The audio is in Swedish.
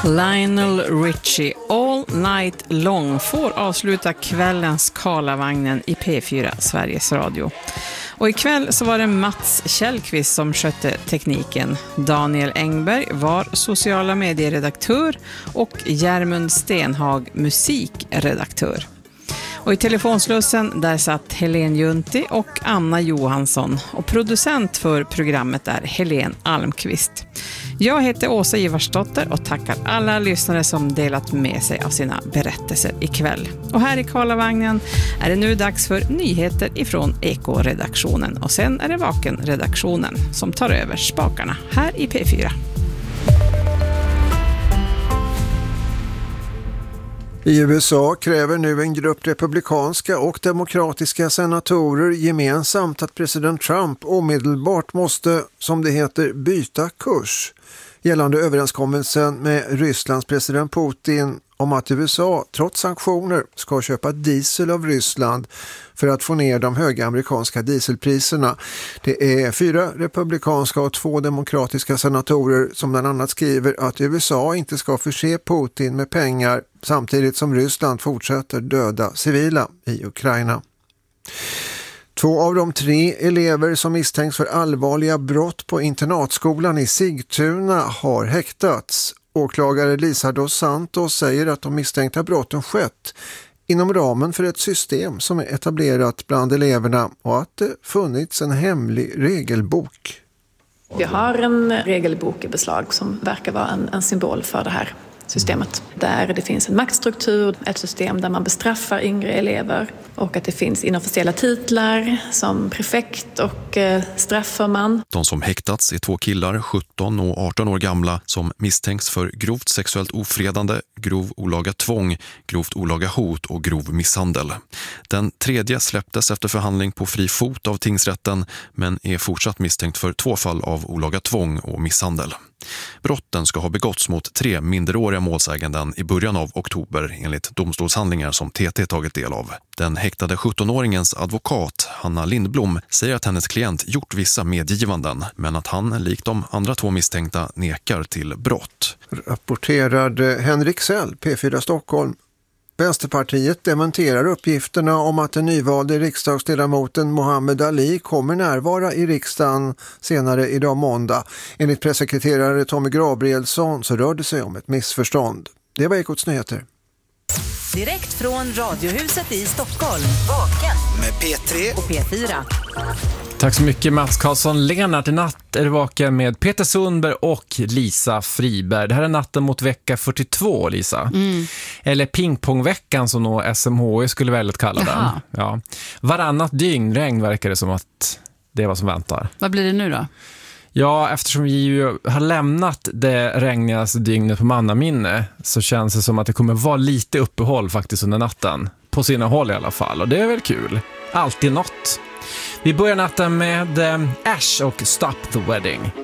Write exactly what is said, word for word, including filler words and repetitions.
Lionel Richie, All Night Long, får avsluta kvällens Karlavagnen i P fyra Sveriges Radio. Och ikväll så var det Mats Källqvist som skötte tekniken. Daniel Engberg var sociala medieredaktör och Järmund Stenhag musikredaktör. Och i telefonslussen där satt Helene Junti och Anna Johansson, och producent för programmet är Helene Almqvist. Jag heter Åsa Ivarsdotter och tackar alla lyssnare som delat med sig av sina berättelser ikväll. Och här i Karlavagnen är det nu dags för nyheter ifrån Eko-redaktionen, och sen är det Vaken-redaktionen som tar över spakarna här i P fyra. I U S A kräver nu en grupp republikanska och demokratiska senatorer gemensamt att president Trump omedelbart måste, som det heter, byta kurs gällande överenskommelsen med Rysslands president Putin om att U S A, trots sanktioner, ska köpa diesel av Ryssland för att få ner de höga amerikanska dieselpriserna. Det är fyra republikanska och två demokratiska senatorer som bland annat skriver att U S A inte ska förse Putin med pengar samtidigt som Ryssland fortsätter döda civila i Ukraina. Två av de tre elever som misstänks för allvarliga brott på internatskolan i Sigtuna har häktats. Åklagare Lisa dos Santos säger att de misstänkta brotten skett inom ramen för ett system som är etablerat bland eleverna och att det funnits en hemlig regelbok. Vi har en regelbok i beslag som verkar vara en, en symbol för det här systemet. Där det finns en maktstruktur, ett system där man bestraffar yngre elever, och att det finns inofficiella titlar som prefekt och eh, strafförman. De som häktats är två killar, sjutton och arton år gamla, som misstänks för grovt sexuellt ofredande, grov olaga tvång, grovt olaga hot och grov misshandel. Den tredje släpptes efter förhandling på fri fot av tingsrätten, men är fortsatt misstänkt för två fall av olaga tvång och misshandel. Brotten ska ha begåtts mot tre minderåriga målsäganden i början av oktober enligt domstolshandlingar som T T tagit del av. Den häktade sjuttonåringens advokat, Hanna Lindblom, säger att hennes klient gjort vissa medgivanden, men att han, likt de andra två misstänkta, nekar till brott. Rapporterade Henrik Sell, P fyra Stockholm. Vänsterpartiet dementerar uppgifterna om att den nyvalde riksdagsledamoten Mohammed Ali kommer närvara i riksdagen senare idag måndag. Enligt pressekreterare Tommy Gabrielsson så rör det sig om ett missförstånd. Det var Ekots nyheter. Direkt från Radiohuset i Stockholm. Vaken med P tre och P fyra. Tack så mycket Mats Karlsson. Lennart, i natt är det Vaken med Peter Sundberg och Lisa Friberg. Det här är natten mot vecka fyrtiotvå, Lisa. Mm. Eller pingpongveckan som nog S M H I skulle välja att kalla Jaha. den. Ja. Varannat dygn regn verkar det som att det är vad som väntar. Vad blir det nu då? Ja, eftersom vi ju har lämnat det regnigaste dygnet på mannaminne så känns det som att det kommer vara lite uppehåll faktiskt under natten. På sina håll i alla fall, och det är väl kul. Alltid något. Vi börjar natten med Ash och Stop the Wedding.